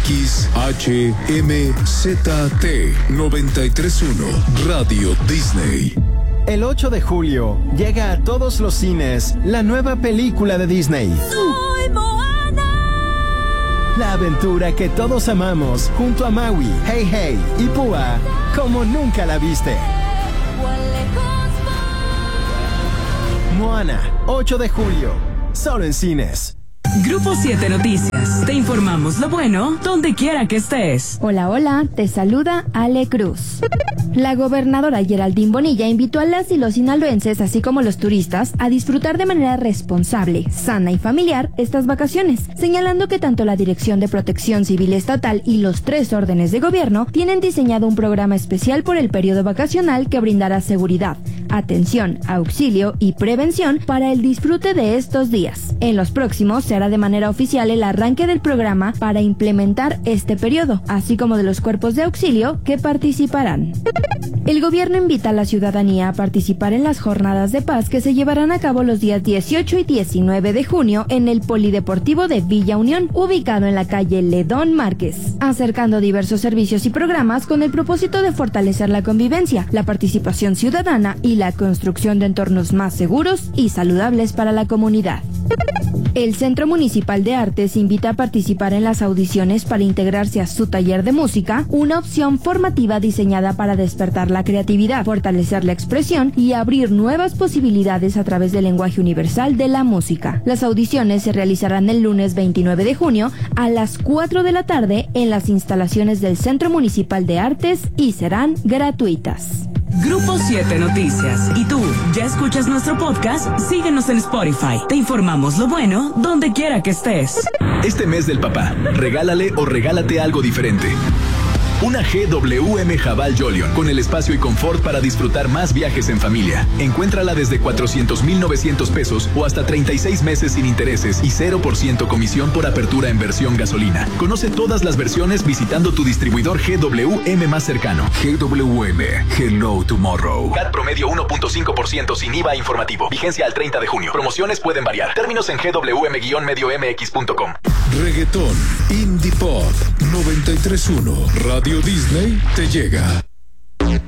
XHMZT 931 Radio Disney. El 8 de julio llega a todos los cines la nueva película de Disney. ¡Soy Moana! La aventura que todos amamos junto a Maui, Hey Hey y Púa como nunca la viste. Moana, 8 de julio, solo en cines. Grupo 7 Noticias. Te informamos lo bueno donde quiera que estés. Hola, hola, te saluda Ale Cruz. La gobernadora Geraldine Bonilla invitó a las y los sinaloenses, así como los turistas, a disfrutar de manera responsable, sana y familiar estas vacaciones, señalando que tanto la Dirección de Protección Civil Estatal y los 3 órdenes de gobierno tienen diseñado un programa especial por el periodo vacacional que brindará seguridad, atención, auxilio y prevención para el disfrute de estos días. En los próximos se hará de manera oficial el arranque del programa para implementar este periodo, así como de los cuerpos de auxilio que participarán. El gobierno invita a la ciudadanía a participar en las jornadas de paz que se llevarán a cabo los días 18 y 19 de junio en el Polideportivo de Villa Unión, ubicado en la calle Ledón Márquez, acercando diversos servicios y programas con el propósito de fortalecer la convivencia, la participación ciudadana y la construcción de entornos más seguros y saludables para la comunidad. El Centro Municipal de Artes invita a participar en las audiciones para integrarse a su taller de música, una opción formativa diseñada para despertar la creatividad, fortalecer la expresión y abrir nuevas posibilidades a través del lenguaje universal de la música. Las audiciones se realizarán el lunes 29 de junio a las 4 de la tarde en las instalaciones del Centro Municipal de Artes y serán gratuitas. Grupo 7 Noticias. ¿Y tú, ya escuchas nuestro podcast? Síguenos en Spotify. Te informamos lo bueno donde quiera que estés. Este mes del papá, regálale o regálate algo diferente. Una GWM Haval Jolion con el espacio y confort para disfrutar más viajes en familia. Encuéntrala desde 400,900 pesos o hasta 36 meses sin intereses y 0% comisión por apertura en versión gasolina. Conoce todas las versiones visitando tu distribuidor GWM más cercano. GWM, Hello Tomorrow. CAT promedio 1.5% sin IVA informativo. Vigencia al 30 de junio. Promociones pueden variar. Términos en gwm-mediomx.com. Reggaetón, Indie Pop 931 Radio Disney te llega.